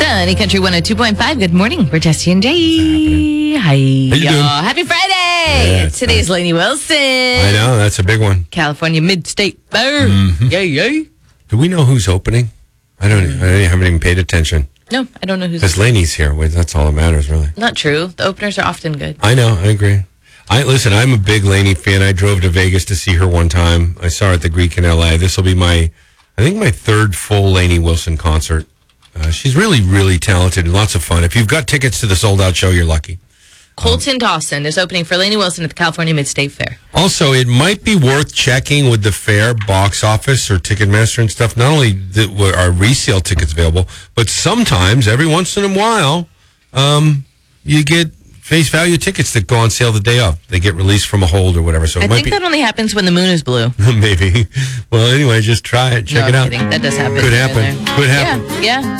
Sunny Country 102.5. Good morning. We're Jesse and Jay. Hi, y'all. Happy Friday. Yeah, Today's Lainey Wilson. I know, that's a big one. California Mid-State Fair. Yay. Do we know who's opening? I haven't even paid attention. No, I don't know who's. Because Lainey's here. That's all that matters, really. Not true. The openers are often good. I know, I agree. Listen, I'm a big Lainey fan. I drove to Vegas to see her one time. I saw her at the Greek in L.A. This will be my third full Lainey Wilson concert. She's really, really talented and lots of fun. If you've got tickets to the sold-out show, you're lucky. Colton Dawson is opening for Lainey Wilson at the California Mid-State Fair. Also, it might be worth checking with the fair box office or Ticketmaster and stuff. Not only are resale tickets available, but sometimes, every once in a while, you get face value tickets that go on sale the day of. They get released from a hold or whatever. So I think that only happens when the moon is blue. Maybe. Well, anyway, just try it. Check it out. Kidding. That does happen. Could happen. Could happen. Yeah.